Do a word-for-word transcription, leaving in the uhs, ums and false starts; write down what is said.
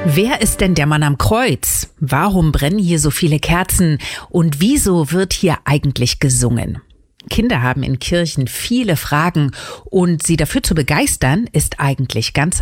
Wer ist denn der Mann am Kreuz? Warum brennen hier so viele Kerzen? Und wieso wird hier eigentlich gesungen? Kinder haben in Kirchen viele Fragen und sie dafür zu begeistern, ist eigentlich ganz